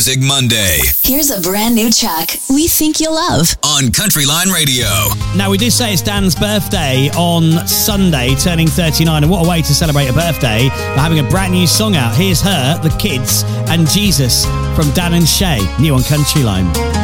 Music Monday. Here's a brand new track we think you'll love on Country Line Radio. Now, we do say it's Dan's birthday on Sunday, turning 39, and what a way to celebrate a birthday by having a brand new song out. Here's her, The Kids, and Jesus from Dan and Shay, new on Country Line.